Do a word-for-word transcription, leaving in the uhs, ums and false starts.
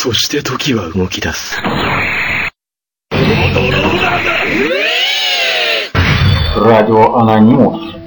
そして時は動き出す。 Радио Анонимус.